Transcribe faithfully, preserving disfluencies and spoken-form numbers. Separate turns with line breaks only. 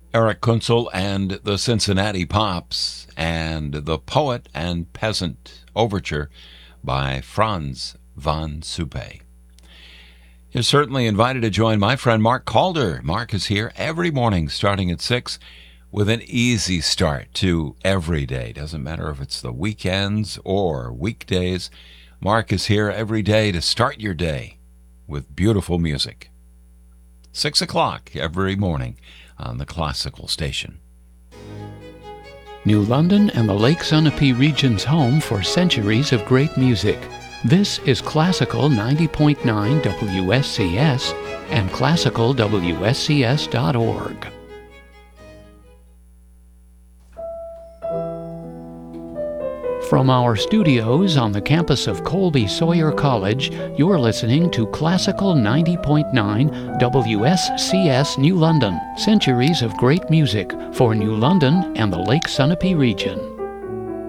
Eric Kunzel and the Cincinnati Pops, and The Poet and Peasant Overture by Franz von Suppe. You're certainly invited to join my friend Mark Calder. Mark is here every morning starting at six with an easy start to every day. Doesn't matter if it's the weekends or weekdays. Mark is here every day to start your day with beautiful music. Six o'clock every morning on the Classical Station.
New London and the Lake Sunapee region's home for centuries of great music. This is Classical ninety point nine W S C S and classical W S C S dot org. From our studios on the campus of Colby Sawyer College, you're listening to Classical ninety point nine W S C S New London, centuries of great music for New London and the Lake Sunapee region.